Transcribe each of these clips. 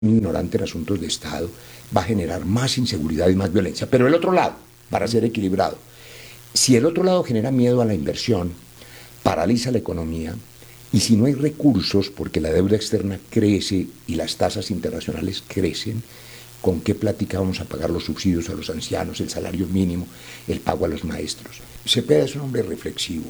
un ignorante en asuntos de Estado, va a generar más inseguridad y más violencia. Pero el otro lado, para ser equilibrado, si el otro lado genera miedo a la inversión, paraliza la economía, y si no hay recursos, porque la deuda externa crece y las tasas internacionales crecen, ¿con qué plática vamos a pagar los subsidios a los ancianos, el salario mínimo, el pago a los maestros? Cepeda es un hombre reflexivo.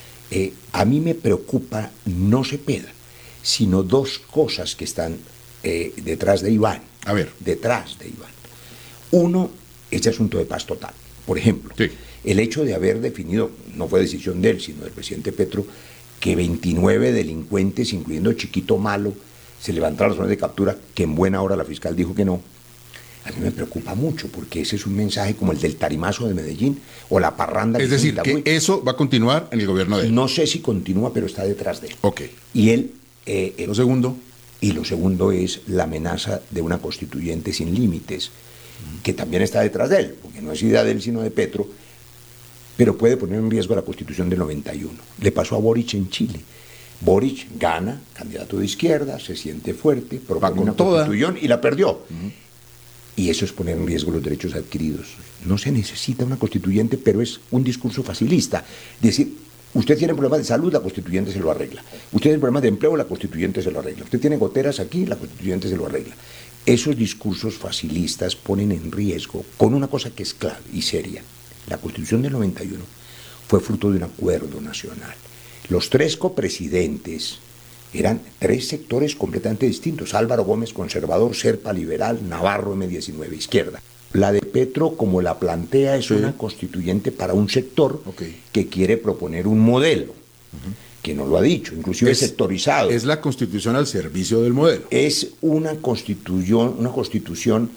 A mí me preocupa no Cepeda, sino dos cosas que están detrás de Iván. A ver. Detrás de Iván. Uno, este asunto de paz total. Por ejemplo, sí, el hecho de haber definido, no fue decisión de él, sino del presidente Petro, que 29 delincuentes, incluyendo Chiquito Malo, se levantaron las órdenes de captura, que en buena hora la fiscal dijo que no. A mí me preocupa mucho, porque ese es un mensaje como el del tarimazo de Medellín o la parranda. Es decir, que eso va a continuar en el gobierno de él. No sé si continúa, pero está detrás de él. Ok. Y él... lo segundo. Y lo segundo es la amenaza de una constituyente sin límites, que también está detrás de él, porque no es idea de él, sino de Petro, pero puede poner en riesgo la Constitución del 91. Le pasó a Boric en Chile. Boric gana, candidato de izquierda, se siente fuerte, propone una constitución y la perdió. Y eso es poner en riesgo los derechos adquiridos. No se necesita una constituyente, pero es un discurso facilista. Decir, usted tiene problemas de salud, la constituyente se lo arregla. Usted tiene problemas de empleo, la constituyente se lo arregla. Usted tiene goteras aquí, la constituyente se lo arregla. Esos discursos facilistas ponen en riesgo con una cosa que es clave y seria. La Constitución del 91 fue fruto de un acuerdo nacional. Los tres copresidentes eran tres sectores completamente distintos. Álvaro Gómez, conservador; Serpa, liberal; Navarro, M19, izquierda. La de Petro, como la plantea, es una constituyente para un sector que quiere proponer un modelo, que no lo ha dicho, inclusive es sectorizado. Es la constitución al servicio del modelo. Es una constitución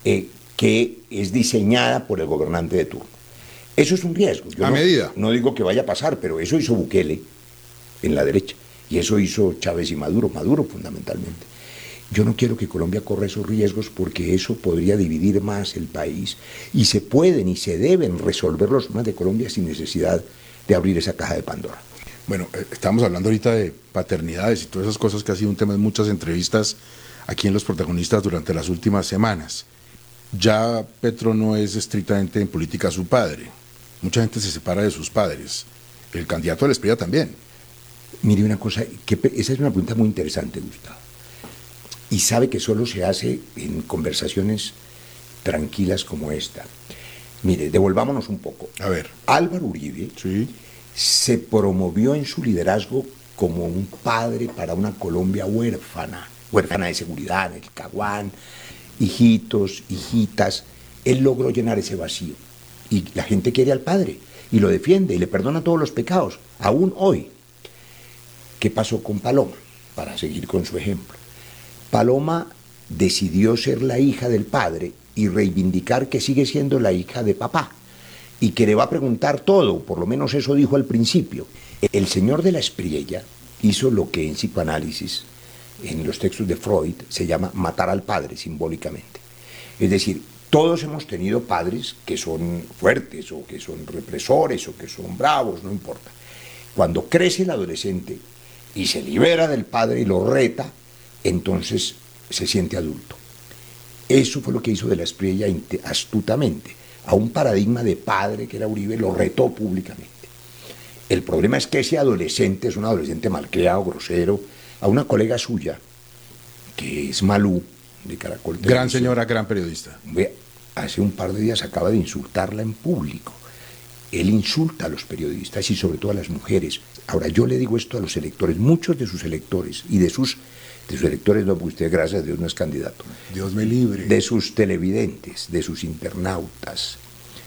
que es diseñada por el gobernante de turno. Eso es un riesgo. Yo medida. No digo que vaya a pasar, pero eso hizo Bukele en la derecha, y eso hizo Chávez y Maduro fundamentalmente. Yo no quiero que Colombia corra esos riesgos, porque eso podría dividir más el país, y se pueden y se deben resolver los problemas de Colombia sin necesidad de abrir esa caja de Pandora. Bueno, estamos hablando ahorita de paternidades y todas esas cosas que ha sido un tema de muchas entrevistas aquí en Los Protagonistas durante las últimas semanas. Ya Petro no es estrictamente en política su padre. Mucha gente se separa de sus padres. El candidato de la Espriella también. Mire una cosa, esa es una pregunta muy interesante, Gustavo. Y sabe que solo se hace en conversaciones tranquilas como esta. Mire, devolvámonos un poco. A ver. Álvaro Uribe se promovió en su liderazgo como un padre para una Colombia huérfana de seguridad, el Caguán, hijitos, hijitas. Él logró llenar ese vacío. Y la gente quiere al padre, y lo defiende, y le perdona todos los pecados, aún hoy. ¿Qué pasó con Paloma? Para seguir con su ejemplo. Paloma decidió ser la hija del padre y reivindicar que sigue siendo la hija de papá, y que le va a preguntar todo, por lo menos eso dijo al principio. El señor de la Espriella hizo lo que en psicoanálisis, en los textos de Freud, se llama matar al padre simbólicamente. Es decir, todos hemos tenido padres que son fuertes, o que son represores, o que son bravos, no importa. Cuando crece el adolescente y se libera del padre y lo reta, entonces se siente adulto. Eso fue lo que hizo de la Espriella astutamente. A un paradigma de padre que era Uribe, lo retó públicamente. El problema es que ese adolescente es un adolescente malcriado, grosero. A una colega suya, que es Malú, de Caracol Televisión, gran señora, gran periodista, hace un par de días acaba de insultarla en público. Él insulta a los periodistas y sobre todo a las mujeres. Ahora, yo le digo esto a los electores, muchos de sus electores, y de sus electores, no, porque usted, gracias a Dios, no es candidato. Dios me libre. De sus televidentes, de sus internautas.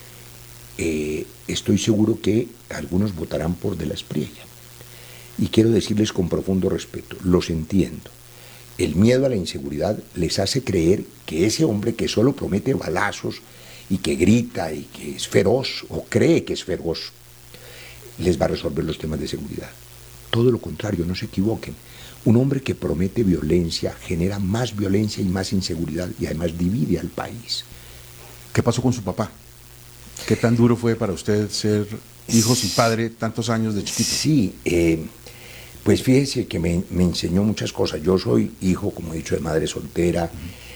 Estoy seguro que algunos votarán por de la Espriella. Y quiero decirles con profundo respeto, los entiendo. El miedo a la inseguridad les hace creer que ese hombre que solo promete balazos y que grita y que es feroz, o cree que es feroz, les va a resolver los temas de seguridad. Todo lo contrario, no se equivoquen. Un hombre que promete violencia genera más violencia y más inseguridad, y además divide al país. ¿Qué pasó con su papá? ¿Qué tan duro fue para usted ser hijo sin padre tantos años de chiquito? Sí, Pues fíjese que me enseñó muchas cosas. Yo soy hijo, como he dicho, de madre soltera.